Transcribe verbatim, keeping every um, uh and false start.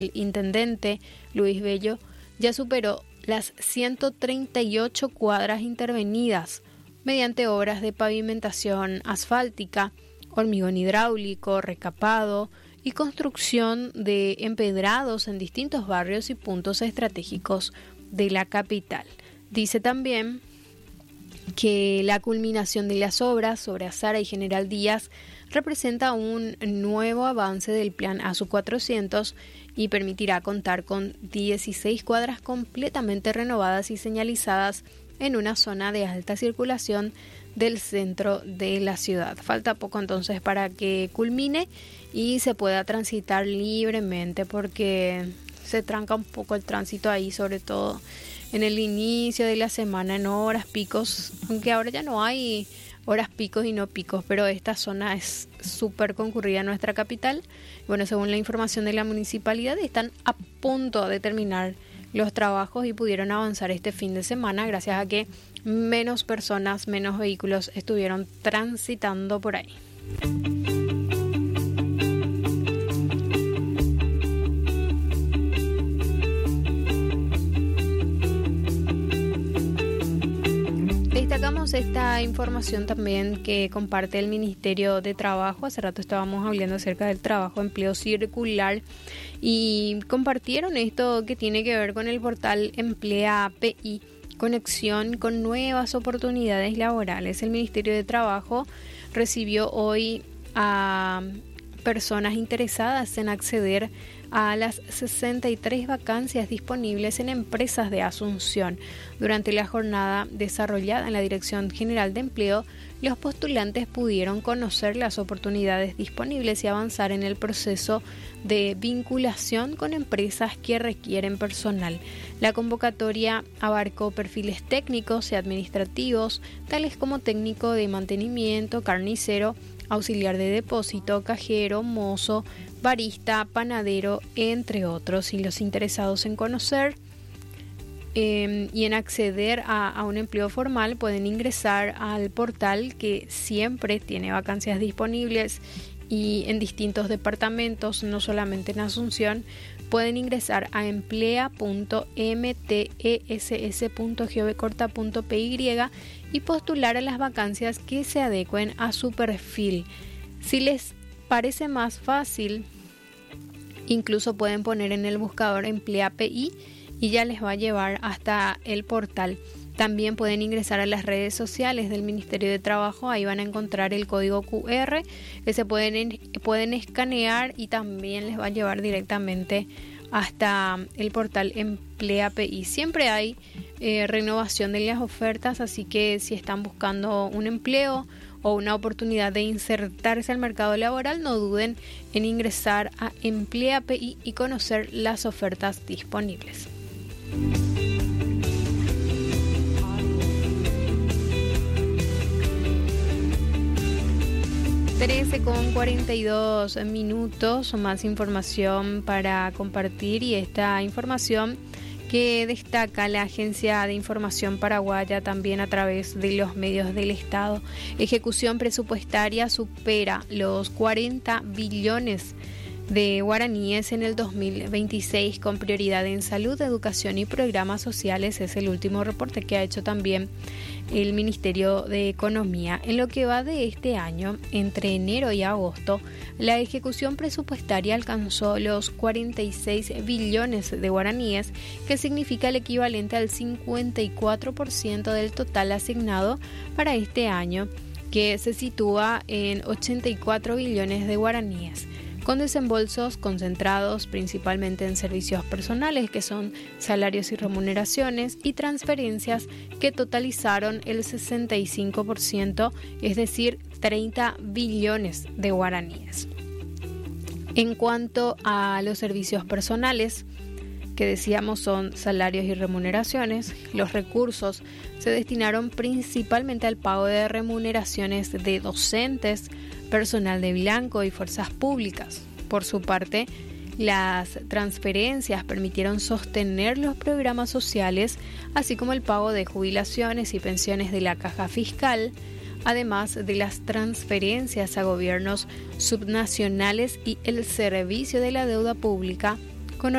El intendente Luis Bello ya superó las ciento treinta y ocho cuadras intervenidas mediante obras de pavimentación asfáltica, hormigón hidráulico, recapado y construcción de empedrados en distintos barrios y puntos estratégicos de la capital. Dice también que la culminación de las obras sobre Azara y General Díaz representa un nuevo avance del plan A S U cuatrocientos y permitirá contar con dieciséis cuadras completamente renovadas y señalizadas en una zona de alta circulación del centro de la ciudad. Falta poco entonces para que culmine y se pueda transitar libremente, porque se tranca un poco el tránsito ahí, sobre todo en el inicio de la semana, en horas picos, aunque ahora ya no hay horas picos y no picos, pero esta zona es súper concurrida en nuestra capital. Bueno, según la información de la municipalidad, están a punto de terminar los trabajos y pudieron avanzar este fin de semana gracias a que menos personas, menos vehículos estuvieron transitando por ahí. Destacamos esta información también que comparte el Ministerio de Trabajo. Hace rato estábamos hablando acerca del trabajo, empleo circular, y compartieron esto que tiene que ver con el portal Emplea P I, conexión con nuevas oportunidades laborales. El Ministerio de Trabajo recibió hoy a personas interesadas en acceder a las sesenta y tres vacancias disponibles en empresas de Asunción. Durante la jornada desarrollada en la Dirección General de Empleo, los postulantes pudieron conocer las oportunidades disponibles y avanzar en el proceso de vinculación con empresas que requieren personal. La convocatoria abarcó perfiles técnicos y administrativos, tales como técnico de mantenimiento, carnicero, auxiliar de depósito, cajero, mozo, barista, panadero, entre otros. Y los interesados en conocer eh, y en acceder a, a un empleo formal pueden ingresar al portal, que siempre tiene vacancias disponibles y en distintos departamentos, no solamente en Asunción. Pueden ingresar a emplea punto m t e s s punto gov corta punto p y y postular a las vacancias que se adecuen a su perfil. Si les parece más fácil, incluso pueden poner en el buscador Emplea P I y ya les va a llevar hasta el portal. También pueden ingresar a las redes sociales del Ministerio de Trabajo. Ahí van a encontrar el código Q R que se pueden, pueden escanear y también les va a llevar directamente hasta el portal Emplea P I. Siempre hay eh, renovación de las ofertas, así que si están buscando un empleo o una oportunidad de insertarse al mercado laboral, no duden en ingresar a Emplea P I y conocer las ofertas disponibles. trece con cuarenta y dos minutos, más información para compartir, y esta información que destaca la Agencia de Información Paraguaya también a través de los medios del Estado. Ejecución presupuestaria supera los cuarenta billones de guaraníes en el dos mil veintiséis, con prioridad en salud, educación y programas sociales. Es el último reporte que ha hecho también el Ministerio de Economía. En lo que va de este año, entre enero y agosto, la ejecución presupuestaria alcanzó los cuarenta y seis billones de guaraníes, que significa el equivalente al cincuenta y cuatro por ciento del total asignado para este año, que se sitúa en ochenta y cuatro billones de guaraníes, con desembolsos concentrados principalmente en servicios personales, que son salarios y remuneraciones, y transferencias, que totalizaron el sesenta y cinco por ciento, es decir, treinta billones de guaraníes. En cuanto a los servicios personales, que decíamos son salarios y remuneraciones, los recursos se destinaron principalmente al pago de remuneraciones de docentes, personal de blanco y fuerzas públicas. Por su parte, las transferencias permitieron sostener los programas sociales, así como el pago de jubilaciones y pensiones de la caja fiscal, además de las transferencias a gobiernos subnacionales y el servicio de la deuda pública,